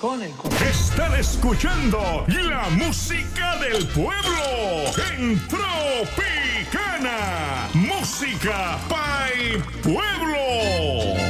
Están escuchando la música del pueblo en Tropicana. Música Pay Pueblo.